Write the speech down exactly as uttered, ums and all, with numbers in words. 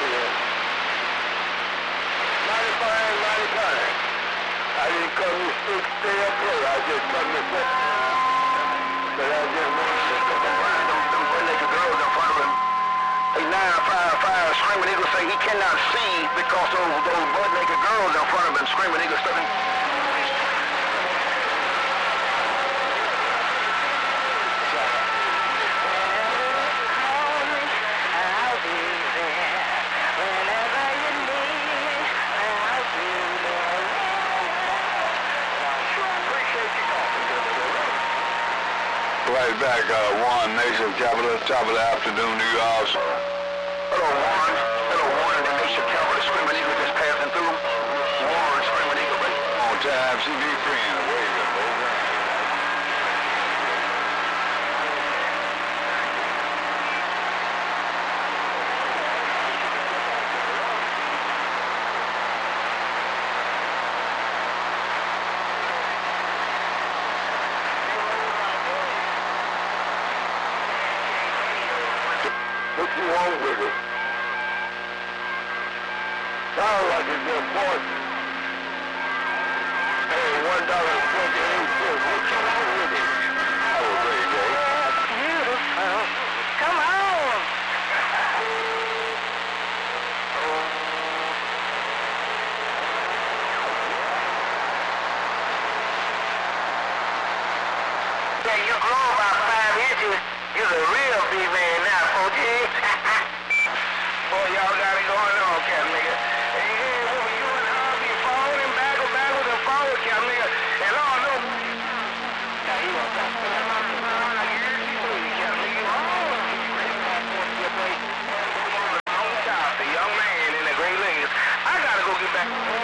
ninety-five, ninety-five. I didn't come to stick, stay up here. I just come to sit. But I just want to sit up and them, them butt-naked girls in front of him. A nine five five Screaming Eagle say he cannot see because of those butt-naked girls in front of him. Screaming Eagle stuff. Right back, uh, One Nation Capital, top of the afternoon, New York. Hello, Warren. Hello, Warren, the Nation Capital, Screaming Eagle just passing through. Warren, Screaming Eagle, baby. On time, C B friend, wait a minute. What you want with it? Sound like it's your fortune. Hey, one dollar and twenty-eight cents. What you want with it? Have a great day. Beautiful. Come on. Yeah, you grow about five inches. You're the real big man now, folks. Boy, y'all got it going on, cat nigga. Hey, hey, woman, you and I be falling backward, backwards, and forward, cat nigga. And all no. Now, he was cat nigga. On top, the young man in the gray leggings. I gotta go get back.